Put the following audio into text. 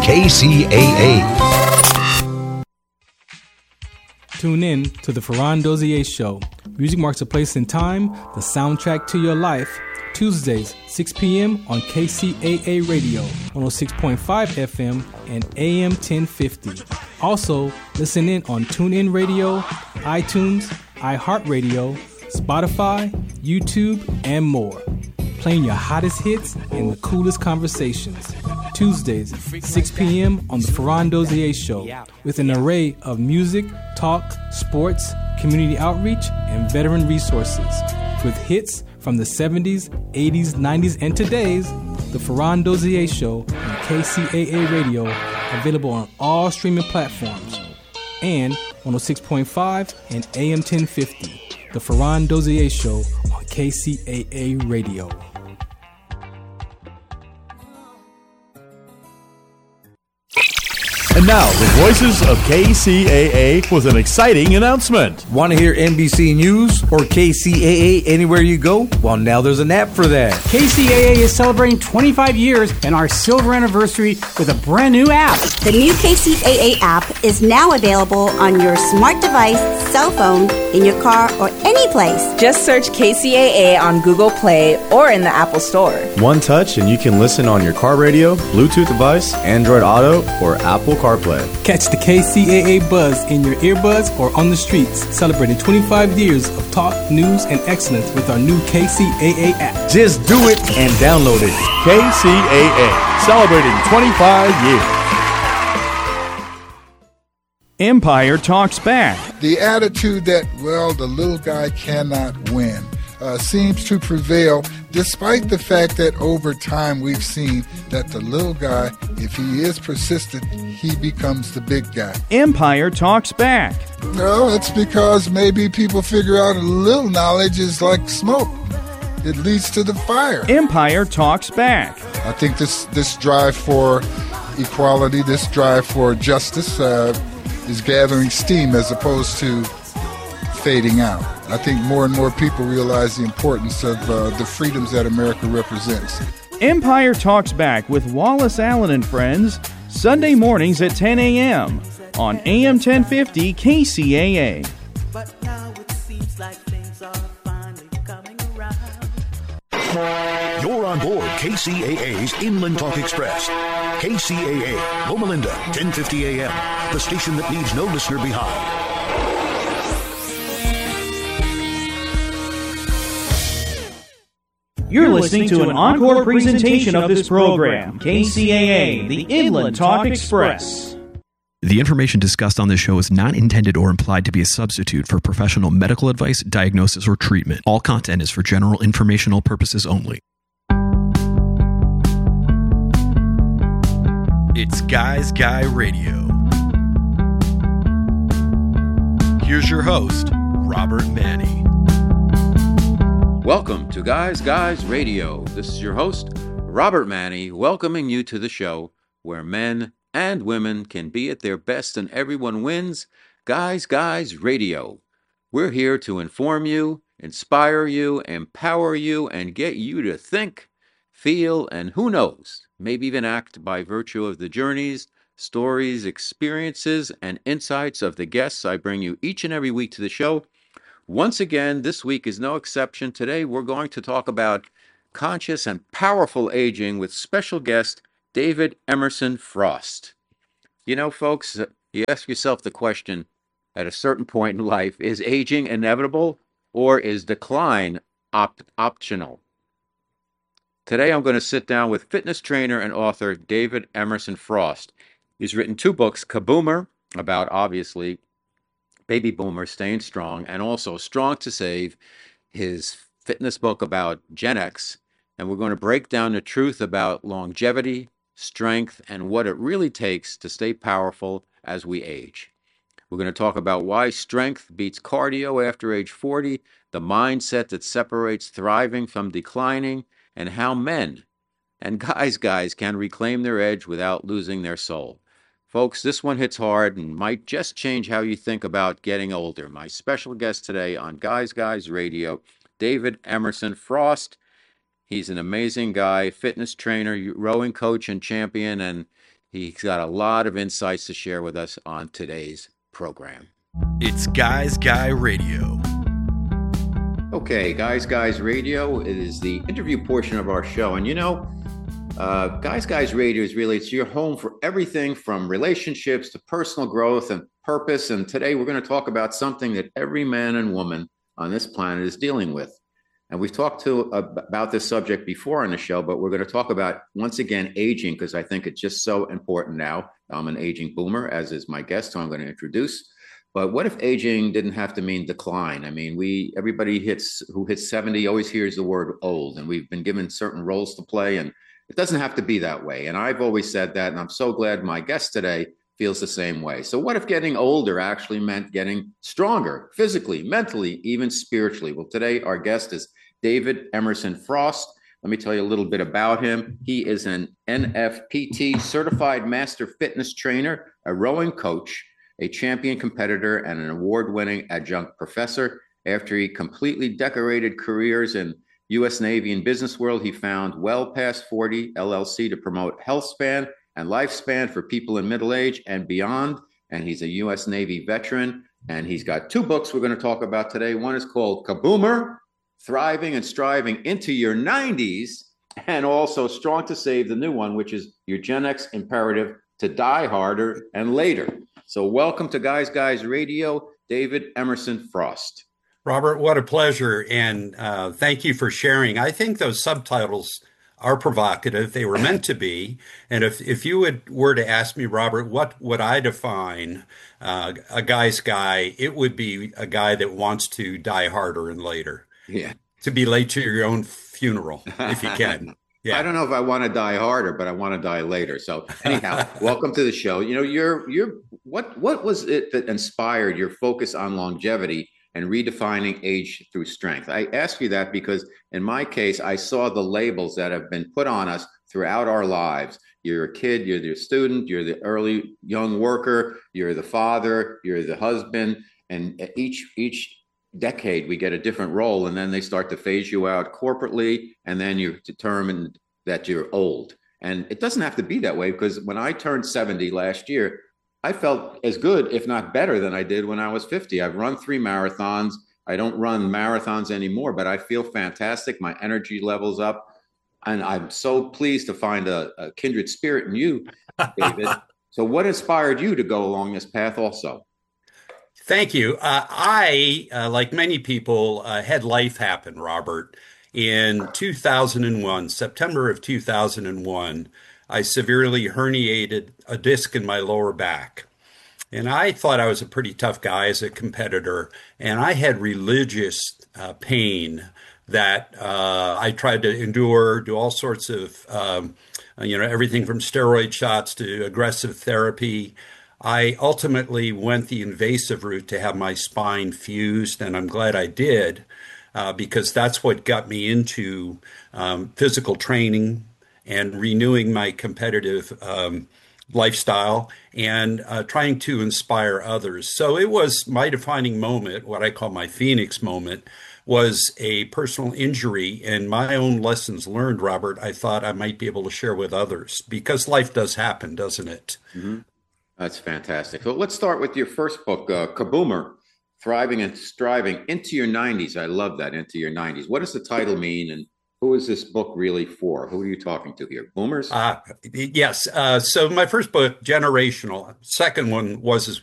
KCAA. Tune in to the Ferran Dozier Show. Music marks a place in time, the soundtrack to your life. Tuesdays, 6 p.m. on KCAA Radio, 106.5 FM and AM 1050. Also, listen in on TuneIn Radio, iTunes, iHeartRadio, Spotify, YouTube, and more. Playing your hottest hits and the coolest conversations. Tuesdays, 6 p.m. on the Ferran Dozier Show, with an array of music, talk, sports, community outreach, and veteran resources. With hits from the 70s, 80s, 90s, and today's, the Ferran Dozier Show on KCAA Radio, available on all streaming platforms, and 106.5 and AM 1050. The Ferran Dozier Show on KCAA Radio. And now, the voices of KCAA with an exciting announcement. Want to hear NBC News or KCAA anywhere you go? Well, now there's an app for that. KCAA is celebrating 25 years and our silver anniversary with a brand new app. The new KCAA app is now available on your smart device, cell phone, in your car, or any place. Just search KCAA on Google Play or in the Apple Store. One touch and you can listen on your car radio, Bluetooth device, Android Auto, or Apple CarPlay. Catch the KCAA buzz in your earbuds or on the streets, celebrating 25 years of talk, news, and excellence with our new KCAA app. Just do it and download it. KCAA, celebrating 25 years. Empire Talks Back. The attitude that, well, the little guy cannot win seems to prevail, despite the fact that over time we've seen that the little guy, if he is persistent, he becomes the big guy. Empire Talks Back. No, it's because maybe people figure out a little knowledge is like smoke. It leads to the fire. Empire Talks Back. I think this drive for equality, this drive for justice is gathering steam as opposed to fading out. I think more and more people realize the importance of the freedoms that America represents. Empire Talks Back with Wallace Allen and Friends, Sunday mornings at 10 a.m. on AM 1050 KCAA. But now it seems like things are finally coming around. You're on board KCAA's Inland Talk Express. KCAA, Loma Linda, 1050 a.m. The station that leaves no listener behind. You're listening to an encore presentation of this program, KCAA, the Inland Talk Express. The information discussed on this show is not intended or implied to be a substitute for professional medical advice, diagnosis, or treatment. All content is for general informational purposes only. It's Guys Guy Radio. Here's your host, Robert Manny. Welcome to Guys Guys Radio. This is your host, Robert Manny, welcoming you to the show where men and women can be at their best and everyone wins. Guys Guys Radio. We're here to inform you, inspire you, empower you, and get you to think, feel, and who knows, maybe even act by virtue of the journeys, stories, experiences, and insights of the guests I bring you each and every week to the show. Once again, this week is no exception. Today, we're going to talk about conscious and powerful aging with special guest David Emerson Frost. You know, folks, you ask yourself the question at a certain point in life, is aging inevitable or is decline optional? Today, I'm going to sit down with fitness trainer and author David Emerson Frost. He's written 2 books, Kaboomer, about obviously baby boomers staying strong, and also Strong to Save, his fitness book about Gen X. And we're going to break down the truth about longevity, strength, and what it really takes to stay powerful as we age. We're going to talk about why strength beats cardio after age 40, the mindset that separates thriving from declining, and how men and guys can reclaim their edge without losing their soul. Folks, this one hits hard and might just change how you think about getting older. My special guest today on Guys Guys Radio, David Emerson Frost. He's an amazing guy, fitness trainer, rowing coach and champion, and He's got a lot of insights to share with us on today's program. It's Guys Guy Radio. Okay, Guys Radio is the interview portion of our show. And Guys Radio is really, it's your home for everything from relationships to personal growth and purpose. And today we're going to talk about something that every man and woman on this planet is dealing with. And we've talked about this subject before on the show, but we're going to talk about, once again, aging, because I think it's just so important now. I'm an aging boomer, as is my guest, who I'm going to introduce. But what if aging didn't have to mean decline? I mean, everybody who hits 70 always hears the word old, and we've been given certain roles to play, and it doesn't have to be that way. And I've always said that, and I'm so glad my guest today feels the same way. So what if getting older actually meant getting stronger, physically, mentally, even spiritually? Well, today our guest is David Emerson Frost. Let me tell you a little bit about him. He is an NFPT certified master fitness trainer, a rowing coach, a champion competitor, and an award-winning adjunct professor. After he completely decorated careers in U.S. Navy and business world, he found Well Past 40 LLC to promote health span and lifespan for people in middle age and beyond. And he's a U.S. Navy veteran. And he's got 2 books we're going to talk about today. One is called Kaboomer, Thriving and Striving into Your 90s, and also Strong to Save, the new one, which is Your Gen X Imperative to Die Harder and Later. So welcome to Guys Radio, David Emerson Frost. Robert, what a pleasure. And thank you for sharing. I think those subtitles are provocative. They were meant to be. And if you were to ask me, Robert, what would I define a guy's guy, it would be a guy that wants to die harder and later. Yeah. To be late to your own funeral, if you can. Yeah. I don't know if I want to die harder, but I want to die later. So anyhow, welcome to the show. What was it that inspired your focus on longevity and redefining age through strength? I ask you that because in my case, I saw the labels that have been put on us throughout our lives. You're a kid, you're the student, you're the early young worker, you're the father, you're the husband, and each decade we get a different role, and then they start to phase you out corporately, and then you're determined that you're old. And it doesn't have to be that way, because when I turned 70 last year, I felt as good, if not better, than I did when I was 50. I've run 3 marathons. I don't run marathons anymore, but I feel fantastic. My energy level's up, and I'm so pleased to find a kindred spirit in you, David. So what inspired you to go along this path also? Thank you. I, like many people, had life happen, Robert. In 2001, September of 2001, I severely herniated a disc in my lower back. And I thought I was a pretty tough guy as a competitor. And I had religious pain that I tried to endure, do all sorts of, everything from steroid shots to aggressive therapy. I ultimately went the invasive route to have my spine fused, and I'm glad I did, because that's what got me into physical training and renewing my competitive lifestyle and trying to inspire others. So it was my defining moment, what I call my Phoenix moment, was a personal injury, and my own lessons learned, Robert, I thought I might be able to share with others, because life does happen, doesn't it? Mm-hmm. That's fantastic. So let's start with your first book, Kaboomer, Thriving and Striving into Your 90s. I love that, into your 90s. What does the title mean, and who is this book really for? Who are you talking to here? Boomers? Yes. So my first book, Generational. Second one was